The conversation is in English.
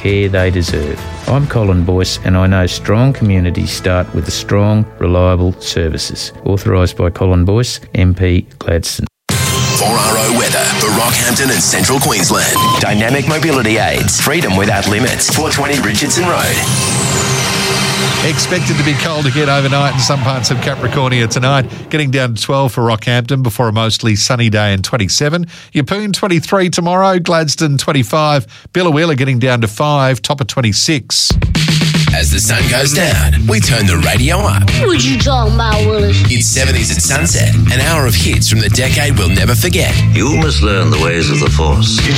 care they deserve. I'm Colin Boyce, and I know strong communities start with the strong, reliable services. Authorised by Colin Boyce, MP Gladstone. 4RO weather for Rockhampton and Central Queensland. Dynamic mobility aids. Freedom without limits. 420 Richardson Road. Expected to be cold again overnight in some parts of Capricornia tonight. Getting down to 12 for Rockhampton before a mostly sunny day and 27. Yeppoon 23 tomorrow. Gladstone 25. Biloela getting down to 5. Top of 26. As the sun goes down, we turn the radio up. What you talking about, Willis? It's 70s at sunset, an hour of hits from the decade we'll never forget. You must learn the ways of the Force.